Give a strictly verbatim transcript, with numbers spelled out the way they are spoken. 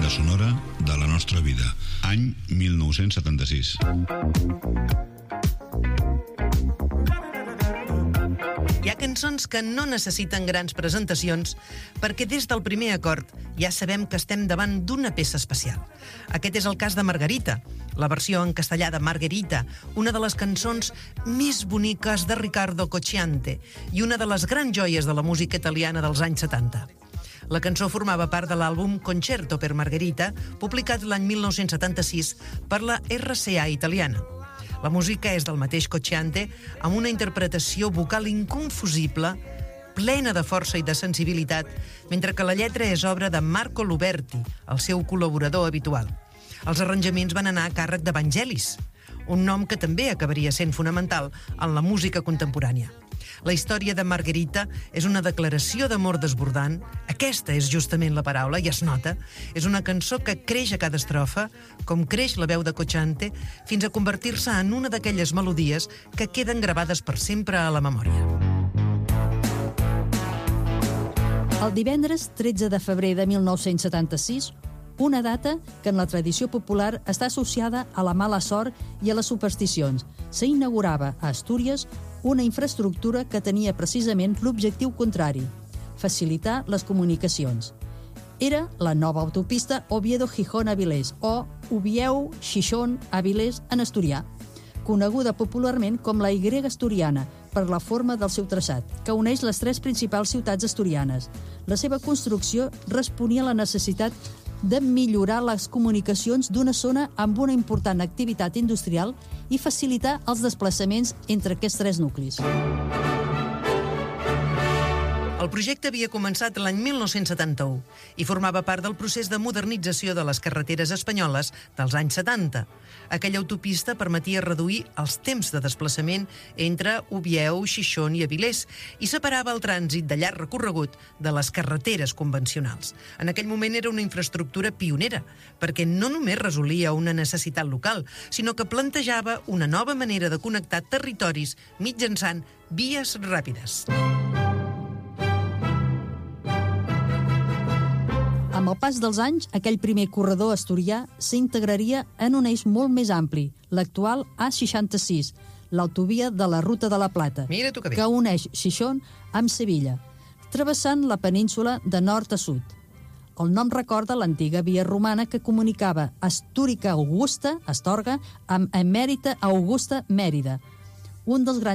banda sonora de la nostra vida. Any mil nou-cents setanta-sis. Hi ha cançons que no necessiten grans presentacions perquè des del primer acord ja sabem que estem davant d'una peça especial. Aquest és el cas de Margarita, la versió en castellà de Margherita, una de les cançons més boniques de Riccardo Cocciante i una de les grans joies de la música italiana dels anys setanta. La cançó formava part de l'àlbum Concerto per Margherita, publicat l'any mil nou-cents setanta-sis per la R C A italiana. La música és del mateix Cocciante, amb una interpretació vocal inconfusible, plena de força i de sensibilitat, mentre que la lletra és obra de Marco Luberti, el seu col·laborador habitual. Els arranjaments van anar a càrrec de Vangelis, un nom que també acabaria sent fonamental en la música contemporània. La història de Margherita és una declaració d'amor desbordant, aquesta és justament la paraula i es nota, és una cançó que creix a cada estrofa, com creix la veu de Cocciante, fins a convertir-se en una d'aquelles melodies que queden gravades per sempre a la memòria. El divendres tretze de febrer de mil nou-cents setanta-sis, una data que en la tradició popular està associada a la mala sort i a les supersticions, s'inaugurava a Astúries una infraestructura que tenia precisament l'objectiu contrari, facilitar les comunicacions. Era la nova autopista Oviedo-Gijón-Avilés o Ubieu-Xixón-Avilés en asturià, coneguda popularment com la Y asturiana per la forma del seu traçat, que uneix les tres principals ciutats asturianes. La seva construcció responia a la necessitat de millorar les comunicacions d'una zona amb una important activitat industrial i facilitar els desplaçaments entre aquests tres nuclis. El projecte havia començat l'any mil nou-cents setanta-u i formava part del procés de modernització de les carreteres espanyoles dels anys setanta. Aquella autopista permetia reduir els temps de desplaçament entre Ubieu, Xixón i Avilés i separava el trànsit de llarg recorregut de les carreteres convencionals. En aquell moment era una infraestructura pionera, perquè no només resolia una necessitat local, sinó que plantejava una nova manera de connectar territoris mitjançant vies ràpides. Amb el pas dels anys, aquell primer corredor asturià s'integraria en un eix molt més ampli, l'actual A seixanta-sis, l'autovia de la Ruta de la Plata, Mira tu que bé. que uneix Xixón amb Sevilla, travessant la península de nord a sud. El nom recorda l'antiga via romana que comunicava Astúrica Augusta, Astorga, amb Emèrita Augusta, Mèrida. Un dels grans